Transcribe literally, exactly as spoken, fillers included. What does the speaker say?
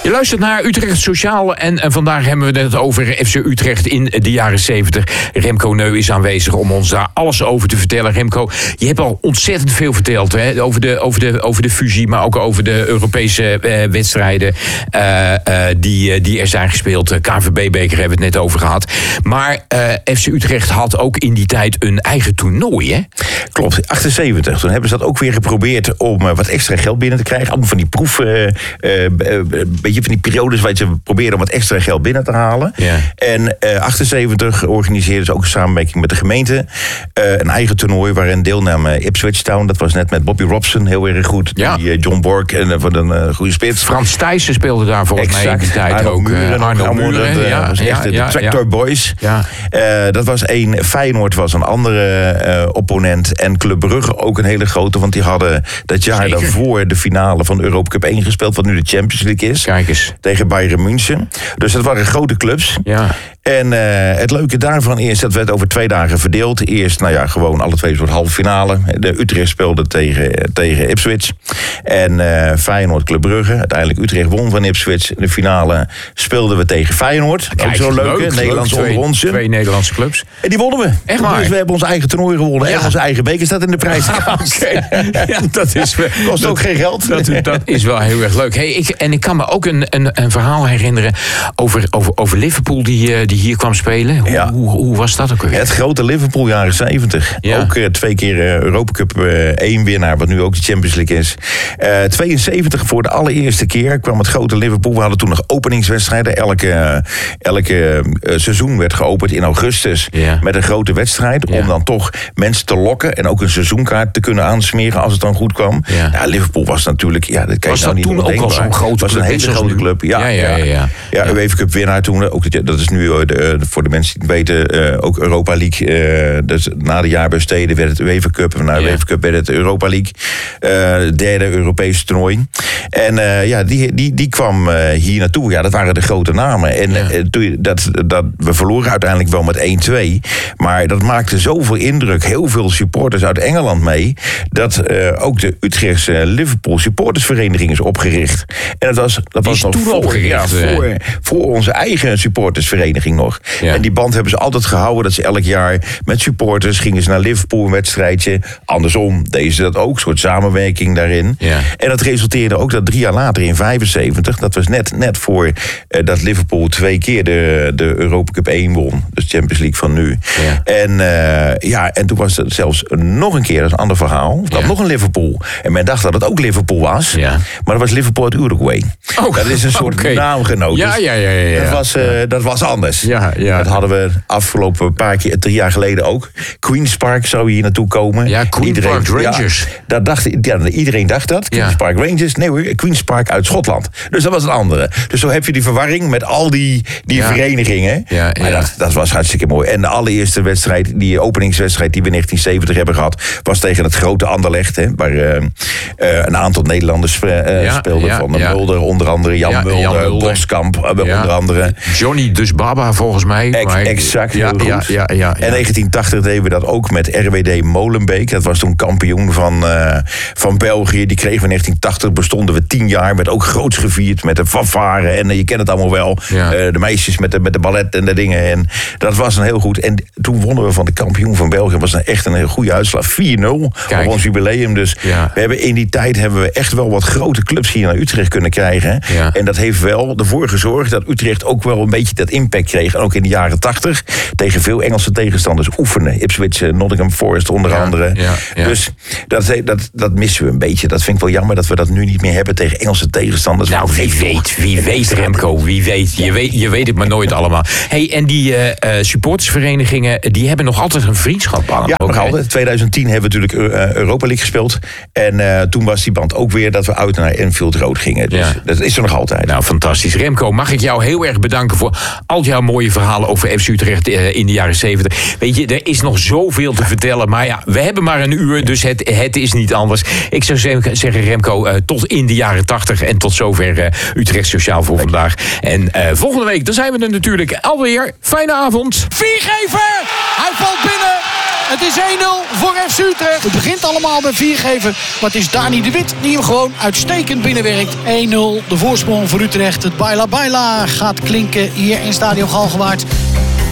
Je luistert naar Utrecht Sociaal en, en vandaag hebben we het over F C Utrecht in de jaren zeventig. Remco Neu is aanwezig om ons daar alles over te vertellen. Remco, je hebt al ontzettend veel verteld hè? Over, de, over, de, over de fusie, maar ook over de Europese uh, wedstrijden uh, uh, die, die er zijn gespeeld. K V B-beker hebben we het net over gehad. Maar uh, F C Utrecht had ook in die tijd een eigen toernooi, hè? Klopt, achtenzeventig. Toen hebben ze dat ook weer geprobeerd om uh, wat extra geld binnen te krijgen. Allemaal van die proeven, uh, uh, een beetje van die periodes waar ze proberen om wat extra geld binnen te halen. Ja. En uh, achtenzeventig organiseerden ze ook in samenwerking met de gemeente uh, een eigen toernooi waarin deelnamen Ipswich Town. Dat was net met Bobby Robson heel erg goed. Ja. Die, uh, John Borg en uh, van een uh, goede spits. Frans Thijssen speelde daar volgens exact. mij in die tijd Arno ook. Muren, Arno Arno Muren, Muren, dat ja, was echt ja, de ja, Tractor ja. Boys. Ja. Uh, dat was één. Feyenoord was een andere uh, opponent. En Club Brugge ook een hele grote. Want die hadden dat jaar Zeker. daarvoor de finale van de Europa Cup één gespeeld. Wat nu de Champions League is. Kijk eens. Tegen Bayern München. Dus dat waren grote clubs. Ja. En uh, het leuke daarvan is, dat werd over twee dagen verdeeld. Eerst, nou ja, gewoon alle twee soort halve finale. De Utrecht speelde tegen, tegen Ipswich. En uh, Feyenoord Club Brugge. Uiteindelijk Utrecht won van Ipswich. In de finale speelden we tegen Feyenoord. Kijk, ook zo leuk, leuk, hè? Nederlands leuk. onder ons. Twee Nederlandse clubs. En die wonnen we. Echt waar? Dus we hebben ons eigen toernooi gewonnen. Ja. En onze eigen beker staat in de prijs. Oké, ja, dat is Kost ook geen geld. Dat, dat is wel heel erg leuk. Hey, ik, en ik kan me ook een, een, een verhaal herinneren over, over, over Liverpool die, uh, die hier kwam spelen. Hoe, Ja. hoe, hoe was dat ook weer? Het grote Liverpool jaren zeventig. Ja. Ook uh, twee keer uh, Europa Cup uh, één winnaar, wat nu ook de Champions League is. Uh, tweeënzeventig voor de allereerste keer kwam het grote Liverpool. We hadden toen nog openingswedstrijden. Elke, elke uh, seizoen werd geopend in augustus Ja. met een grote wedstrijd. Ja. Om dan toch mensen te lokken en ook een seizoenkaart te kunnen aansmeren als het dan goed kwam. Ja. Ja, Liverpool was natuurlijk... Ja, dat kan Was je nou dat niet toen ook al ondenkbaar. zo'n grote was club, een net hele zoals grote nu? club. Ja, Ja, ja, ja, ja. ja, Ja. UEFA Cup winnaar toen. Ook, dat is nu de, voor de mensen die het weten, uh, ook Europa League. Uh, dus na de jaarbesteden werd het UEFA Cup. En na de Ja. UEFA Cup werd het Europa League. Uh, derde Europese toernooi. En uh, ja, die, die, die kwam uh, hier naartoe. Ja, dat waren de grote namen. En Ja. uh, toen, dat, dat, we verloren uiteindelijk wel met één twee. Maar dat maakte zoveel indruk. Heel veel supporters uit Engeland mee. Dat uh, ook de Utrechtse Liverpool supportersvereniging is opgericht. En dat was, dat Die was is nog toen voor, opgericht, ja, uh. voor, voor onze eigen supportersvereniging nog. Ja. En die band hebben ze altijd gehouden. Dat ze elk jaar met supporters gingen ze naar Liverpool een wedstrijdje. Andersom deden ze dat ook. Een soort samenwerking daarin. Ja. En dat resulteerde ook dat drie jaar later in vijfenzeventig... dat was net, net voor uh, dat Liverpool twee keer de, de Europa Cup één won. Dus Champions League van nu. Ja. En, uh, ja, en toen was het zelfs nog een keer, dat is een ander verhaal. Dat Ja. nog een Liverpool. En men dacht dat het ook Liverpool was. Ja. Maar dat was Liverpool uit Uruguay. Oh, dat is een soort oké. naamgenoot. Ja, Dus ja, ja, ja, ja. Dat, was, uh, dat was anders. Ja, ja. Dat hadden we afgelopen paar keer, drie jaar geleden ook. Queen's Park zou hier naartoe komen. Ja, Queen's Park Rangers. Ja, dat dacht, ja, iedereen dacht dat. Queen's Ja. Park Rangers. Nee hoor, Queen's Park uit Schotland. Dus dat was een andere. Dus zo heb je die verwarring met al die, die Ja. verenigingen. Ja, maar ja. Dat, dat was hartstikke mooi. En de allereerste wedstrijd, die openingswedstrijd die we in negentien zeventig hebben gehad, was tegen het grote Anderlecht. Hè, waar uh, uh, een aantal Nederlanders uh, Ja, speelden. ja, Van de ja. Mulder, onder andere Jan Ja, Mulder, Jan Mulder. Boskamp, uh, Ja. onder andere. Johnny Dus Baba volgens mij. Ex- maar- exact, ja, heel ja, goed. ja, ja, ja. En negentien tachtig deden we dat ook met R W D Molenbeek. Dat was toen kampioen van, uh, van België. Die kregen we in negentien tachtig, bestonden we tien jaar. Werd ook groots gevierd met de fanfare. En uh, je kent het allemaal wel. Ja. Uh, de meisjes met de, met de ballet en de dingen. En dat was een heel goed. En toen wonnen we van de kampioen van België. Dat was een, echt een heel goede uitslag. vier nul Kijk. op ons jubileum. Dus Ja. we hebben in die tijd hebben we echt wel wat grote clubs hier naar Utrecht kunnen krijgen. Ja. En dat heeft wel ervoor gezorgd dat Utrecht ook wel een beetje dat impact kreeg. En ook in de jaren tachtig tegen veel Engelse tegenstanders oefenen. Ipswich, uh, Nottingham Forest onder Ja, andere. ja, ja. Dus dat, dat, dat missen we een beetje. Dat vind ik wel jammer dat we dat nu niet meer hebben tegen Engelse tegenstanders. Nou, wie weet, wie weet, Remco, wie weet. Je weet, je weet het maar nooit allemaal. Hey, en die uh, uh, supportersverenigingen, die hebben nog altijd een vriendschap aan. Ja, ook, nog hè? altijd. twintig tien hebben we natuurlijk uh, Europa League gespeeld. En uh, toen was die band ook weer dat we uit naar Anfield Road gingen. Dus Ja. dat is er nog altijd. Nou, fantastisch. Remco, mag ik jou heel erg bedanken voor al jouw mooie verhalen over F C Utrecht uh, in de jaren zeventig. Weet je, er is nog zoveel te vertellen. Maar ja, we hebben maar een uur, dus het, het is niet anders. Ik zou zeggen, Remco, uh, tot in de jaren tachtig. En tot zover uh, Utrecht Sociaal voor vandaag. En uh, volgende week, dan zijn we er natuurlijk alweer. Fijne avond. Viergever! Hij valt binnen! Het is één nul voor F C Utrecht. Het begint allemaal met viergever. Maar het is Dani de Wit die hem gewoon uitstekend binnenwerkt. één nul de voorsprong voor Utrecht. Het Baila Baila gaat klinken hier in Stadion Galgenwaard.